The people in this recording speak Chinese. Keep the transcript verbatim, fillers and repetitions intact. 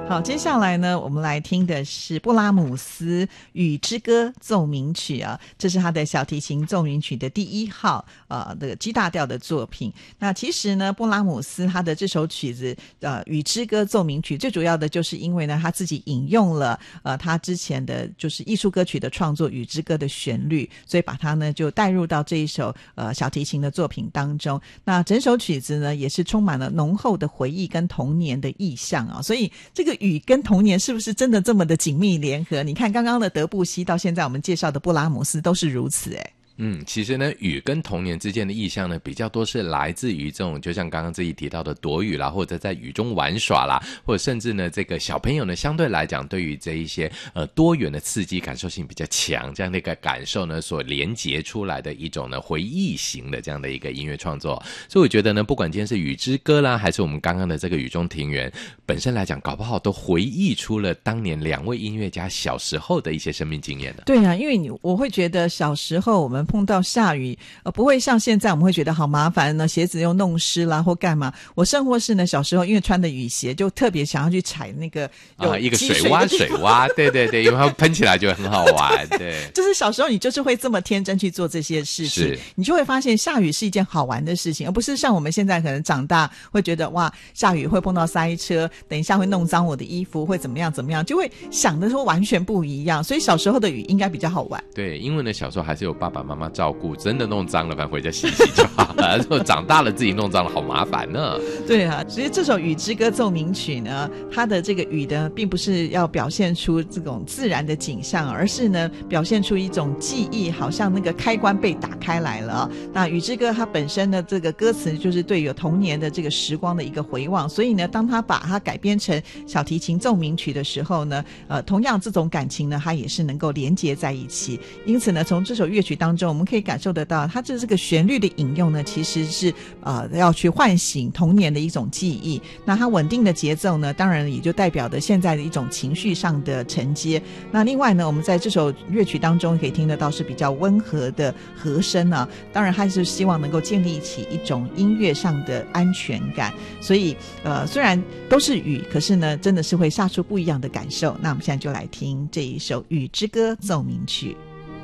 好，接下来呢，我们来听的是布拉姆斯《雨之歌》奏鸣曲啊，这是他的小提琴奏鸣曲的第一号呃的 G 大调的作品。那其实呢，布拉姆斯他的这首曲子呃《雨之歌》奏鸣曲，最主要的就是因为呢，他自己引用了呃他之前的就是艺术歌曲的创作《雨之歌》的旋律，所以把它呢就带入到这一首呃小提琴的作品当中。那整首曲子呢，也是充满了浓厚的回忆跟童年的意象啊，所以这个雨跟童年是不是真的这么的紧密联合？你看刚刚的德布西到现在我们介绍的布拉姆斯都是如此诶。 嗯，其实呢，雨跟童年之间的意象呢，比较多是来自于这种，就像刚刚这一提到的躲雨啦，或者在雨中玩耍啦，或者甚至呢，这个小朋友呢，相对来讲，对于这一些呃多元的刺激，感受性比较强，这样的一个感受呢，所连结出来的一种呢回忆型的这样的一个音乐创作。所以我觉得呢，不管今天是雨之歌啦，还是我们刚刚的这个雨中庭园，本身来讲，搞不好都回忆出了当年两位音乐家小时候的一些生命经验的。 对啊，因为你我会觉得小时候我们碰到下雨呃，不会像现在我们会觉得好麻烦呢，鞋子又弄湿啦或干嘛。我甚或是呢小时候因为穿的雨鞋就特别想要去踩那个有啊一个水洼水洼，对对对，因为它喷起来就很好玩。对， 就是小时候你就是会这么天真去做这些事情，你就会发现下雨是一件好玩的事情，而不是像我们现在可能长大会觉得哇下雨会碰到塞车，等一下会弄脏我的衣服，会怎么样怎么样，就会想的说完全不一样。所以小时候的雨应该比较好玩。 对，因为呢小时候还是有爸爸妈妈照顾，真的弄脏了反正回家洗洗就好了。如果长大了自己弄脏了好麻烦呢。 对啊，所以这首雨之歌奏鸣曲呢，它的这个雨呢并不是要表现出这种自然的景象，而是呢表现出一种记忆，好像那个开关被打开来了啊。那雨之歌它本身的这个歌词就是对有童年的这个时光的一个回望，所以呢当它把它改编成小提琴奏鸣曲的时候呢，呃，同样这种感情呢它也是能够连结在一起。因此呢从这首乐曲当中我们可以感受得到，它这这个旋律的引用呢其实是呃要去唤醒童年的一种记忆。那它稳定的节奏呢当然也就代表着现在的一种情绪上的承接。那另外呢我们在这首乐曲当中可以听得到是比较温和的和声啊，当然它是希望能够建立起一种音乐上的安全感。所以呃虽然都是雨，可是呢真的是会杀出不一样的感受。那我们现在就来听这一首雨之歌奏鸣曲。